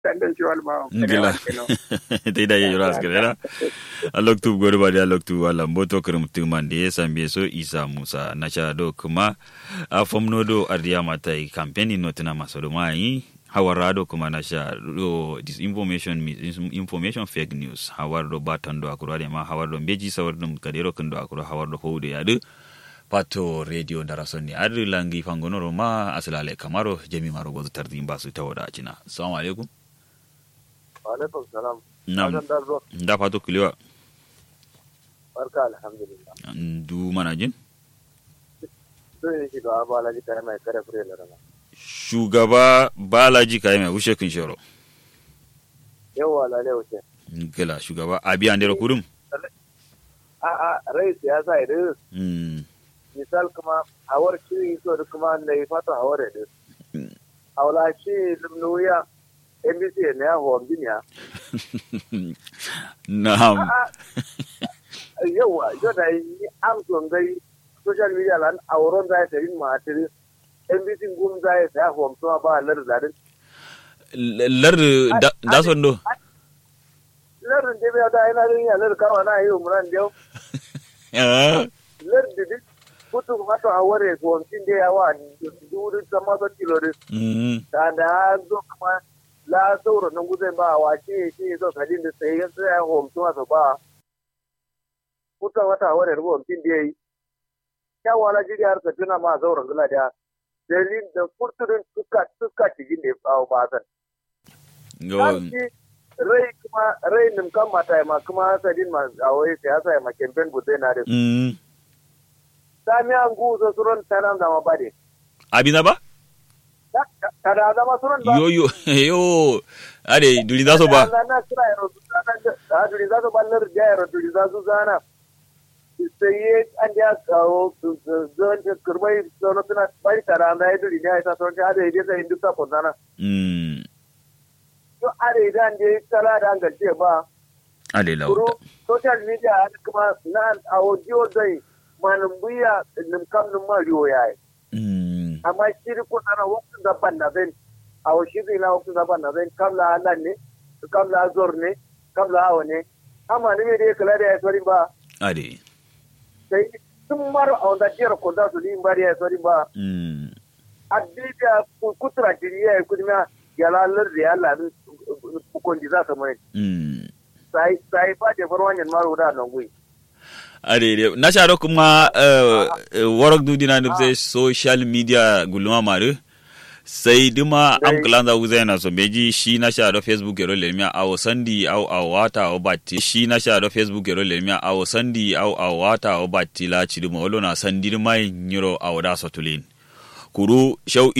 Tandem ci walma. ngila te da yura askere aloktu gorba da aloktu wala mboto krum tumande sambe so Isa Musa nacha do kuma a fomno do ardiya matai campaign no tana maso do mai hawarado kuma nasha do information fake news hawardo batando akurade ma hawardo beji sawardum kadero kando akuro hawardo howde yadu pato radio darasoni adu langi fangonoro ma aslale kamaro jemi maro gozo tardi mbasu tawoda cina assalamu alaikum. Alaikum salam. Nam da fato kulewa. Barka alhamdulillah. Du manajin? Sai shi ga Balaji kai mai kare fure da rana. Shugaba Balaji kai mai ushe kin shoro. Yawa lale wuce. Gala shugaba Abi Andero Kurum. Rai siyasa idan. Misal kuma hawar shi so da kuma ne fata hawar idan. Awla shi lumnuya NBC ne ya hon binya. Na'am. Yawa yo da yi amson gai social media lan awron da ta yin matiri NBC gum da ya hon to ba lar zarin. Lar da son do. Lar de ba da ina rin ya lar kawa na yi umran dio. Lar de kutu mato awore ko tin de yawa duri sama so kilo de. Da zo kuma la sauro nan guzai ba wa shi so kadin da sai ya tsaya home to so ba kuta wata wani ruwan tin da yi ya wala jiri har ka tuna ma zauren gula da dalilin da kurturin suka cikin da ya ba san rai kuma rai nim kan mata ma kuma sadin ma awai siyasa ma campaign guzai na da samiyan guzo suron tanan da ma bade abina ba kada zama sunan ba yo ade duri za so ba na kira yaro da duri za so ba lar da yaro duri za su zana sai an ya kawo zon da kurbai sono tana bai tara na duri ne sai son ta da ide sai duk ta kodana to are dan je kala da an gace ba ade lauta social media kuma na audio dai manumbiya nim kam num ma riyo yayi amma shiri ko ana waktu zaban na ben awo shiri na waktu zaban na ben kamla Allah ne kamla azor ne kamla awo ne amma ne me dai kala da ya sori ba ade sai tun mar a wanda jira ko da su din bari ya sori ba adida kutra jiriya kudima yalalar da Allah ne ko ndi za ta mai sai ba da farwanyan maro da nan gui ade na sharo kuma warok du dina nufse social media gulma mare sai duma am klanda uzena so beji shi na sharo Facebook ero lemia awo sandi au awata o batti shi na sharo Facebook ero lemia awo sandi au awata o batti la chiduma wolo na sandi mai nyiro awda sotulin kuru shaw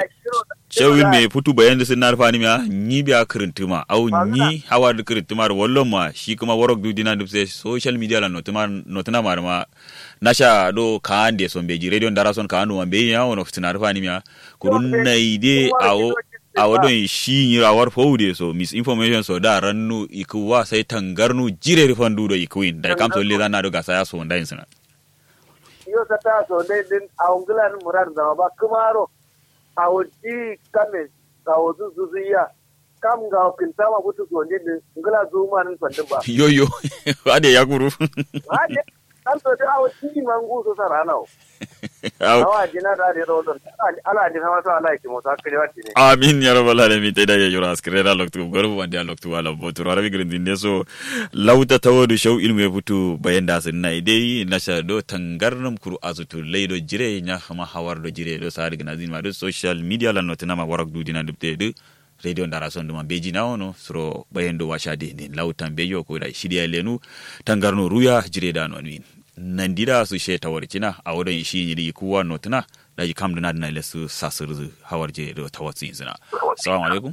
ilme futu bayan da sun narfa ni ma ni biya kirintuma au ni hawa da kirintuma wallon ma shi kuma warok du dina dubse social media la notuna marma nasha do kaande so beji radio darason kaandu mambe ya wono fitinarfa ni ma kurun naide awo don shi ni rawar fowde so misinformation so da rannu ikuwa sai tangarnu jire rifandu do ikuin da kam so le dana do gasa ya so ndai sana yo sata so dai din awnglan murar da ba kumaro awji kame awo zuzuya kam ga kintama butu so ne ngala zuma nan fandin ba yo ade yakuru ade an to da awji mangu so sarana awa jina da rodon ala jina wato ala ki mota kire wati ne amin ya rabbal alamin tay da yura askrera loktu gorbu wanda loktu wala botu arabi grindin so lauta tawadu shaw ilmu ya futu bayan da sun nai dai nasha do tangarnam kuru azutu leido jire nya hama hawar do jire do sari gnazin ma do social media la notina ma warak du dina dubte de radio ndara son duma beji nawono suro bayan do washa de ne lautan beyo ko da shidiya lenu tangarno ruya jire da non win nandira su she tawarkina a wadon shi yiri kuwa notuna da yi kam dana dana lesu sasirzu hawarje da tawatsin zina. Assalamu alaikum.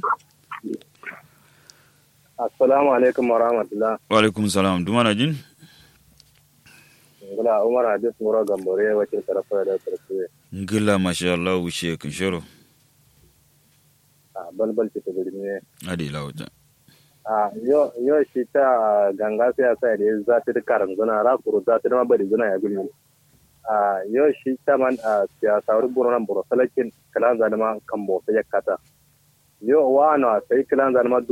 Assalamu alaikum wa rahmatullah. Wa alaikum salam. Duma na jin? Ngila Umar Hadis Mura Gambore wacce tarafa da tarfe. Ngila masha Allah wuce kun shoro. Balbal ce ta gurme. Adi lawta. Yo shi ta ganga siyasa da za ta karan zuna rakuru za ta ma bari zuna ya gulmi yo shi ta man siyasa wani buronan buro salakin kalan zanima kan bo sai yakata yo wa na sai kalan zanima